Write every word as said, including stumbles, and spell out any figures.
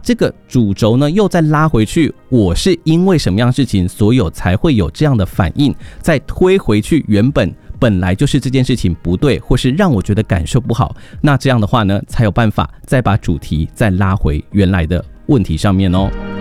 这个主轴呢又再拉回去，我是因为什么样的事情所有才会有这样的反应，再推回去原本本来就是这件事情不对，或是让我觉得感受不好，那这样的话呢才有办法再把主题再拉回原来的问题上面哦。